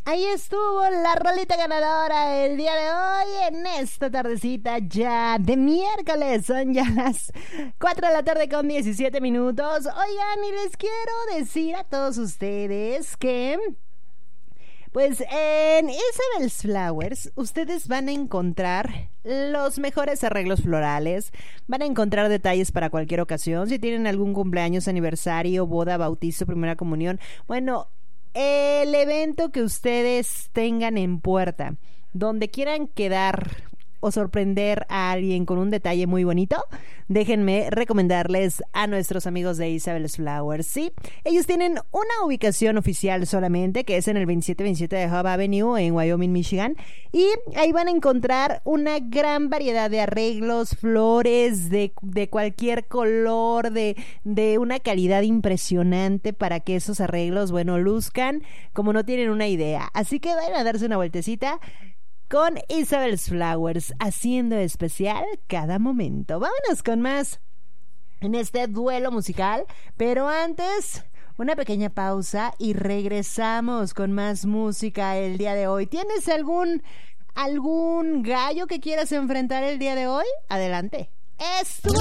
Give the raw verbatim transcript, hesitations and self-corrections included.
Ahí estuvo la rolita ganadora el día de hoy, en esta tardecita ya de miércoles. Son ya las cuatro de la tarde con diecisiete minutos. Oigan, y les quiero decir a todos ustedes que, pues en Isabel's Flowers ustedes van a encontrar los mejores arreglos florales, van a encontrar detalles para cualquier ocasión. Si tienen algún cumpleaños, aniversario, boda, bautizo, primera comunión, bueno, el evento que ustedes tengan en puerta, donde quieran quedar o sorprender a alguien con un detalle muy bonito, déjenme recomendarles a nuestros amigos de Isabel's Flowers. Sí, ellos tienen una ubicación oficial solamente, que es en el veintisiete veintisiete de Hub Avenue en Wyoming, Michigan, y ahí van a encontrar una gran variedad de arreglos, flores de, de cualquier color, de, de una calidad impresionante, para que esos arreglos, bueno, luzcan como no tienen una idea. Así que vayan a darse una vueltecita con Isabel's Flowers, haciendo especial cada momento. Vámonos con más en este duelo musical, pero antes una pequeña pausa y regresamos con más música el día de hoy. ¿Tienes algún algún gallo que quieras enfrentar el día de hoy? Adelante. Es tu